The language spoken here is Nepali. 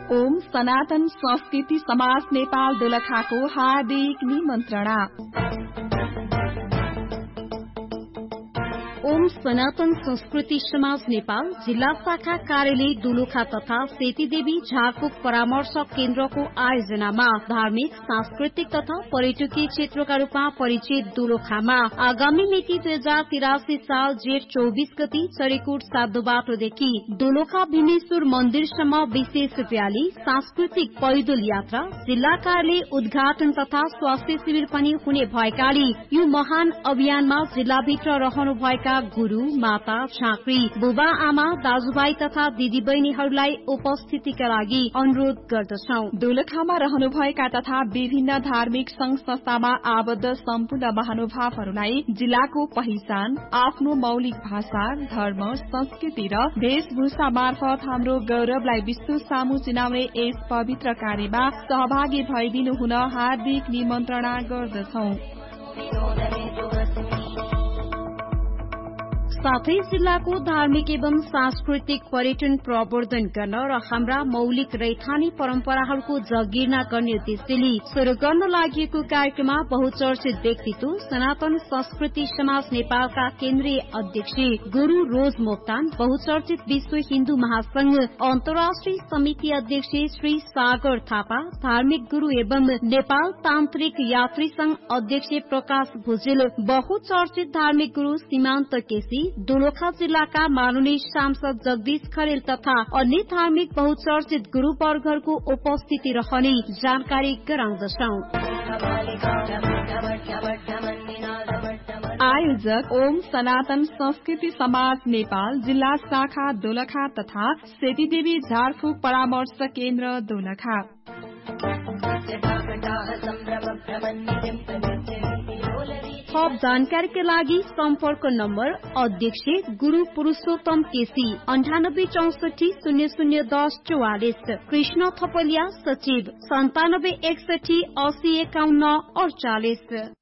ओम सनातन संस्कृति समाज नेपाल दोलखाको हार्दिक निमन्त्रणा। ओम सनातन संस्कृति समाज नेपाल जिल्ला शाखा कार्यालय दोलखा तथा सेतीदेवी झारफुक परामर्श केन्द्रको आयोजनामा धार्मिक सांस्कृतिक तथा पर्यटकीय क्षेत्रका रूपमा परिचित दोलखामा आगामी मिति 2083 साल जेठ 24 गति चरेकोट साधो बाटोदेखि दोलखा भीमेश्वर मन्दिरसम्म विशेष रयाली, सांस्कृतिक पैदल यात्रा, जिल्ला कार्यालय उद्घाटन तथा स्वास्थ्य शिविर पनि हुने भएकाले यो महान अभियानमा जिल्लाभित्र रहनुभएका गुरु, माता, झाँक्री, बुबा, आमा, दाजुभाइ तथा दिदी बहिनीहरूलाई उपस्थितिका लागि अनुरोध गर्दछौ। दोलखामा रहनुभएका तथा विभिन्न धार्मिक संघ संस्थामा आबद्ध सम्पूर्ण महानुभावहरूलाई जिल्लाको पहिचान, आफ्नो मौलिक भाषा, धर्म, संस्कृति र वेशभूषा मार्फत हाम्रो गौरवलाई विश्व सामु चिनाउने यस पवित्र कार्यमा सहभागी भइदिनु हुन हार्दिक निमन्त्रणा गर्दछौ। साथै जिल्लाको धार्मिक एवं सांस्कृतिक पर्यटन प्रवर्धन गर्न र हाम्रा मौलिक रैथानी परम्पराहरूको जगीर्ना गर्ने उद्देश्यले शुरू गर्न लागि कार्यक्रममा बहुचर्चित व्यक्तित्व सनातन संस्कृति समाज नेपालका केन्द्रीय अध्यक्ष गुरु रोज मोक्तान, बहुचर्चित विश्व हिन्दू महासंघ अन्तर्राष्ट्रिय समिति अध्यक्ष श्री सागर थापा, धार्मिक गुरु एवं नेपाल तान्त्रिक यात्री संघ अध्यक्ष प्रकाश भुजेल, बहुचर्चित धार्मिक गुरु सीमान्त केसी, दोलखा जिल्लाका माननीय सांसद जगदीश खरेल तथा अन्य धार्मिक बहुचर्चित गुरूवर्गहरूको उपस्थिति रहने जानकारी गराउँदछौ। आयोजक ओम सनातन संस्कृति समाज नेपाल जिल्ला शाखा दोलखा तथा सेतीदेवी झारफुक परामर्श केन्द्र दोलखा। थप जानकारीका लागि सम्पर्क नम्बर अध्यक्ष गुरु पुरुषोत्तम केसी 9864 0010 44, कृष्ण थपलिया सचिव 9761 80 51 48।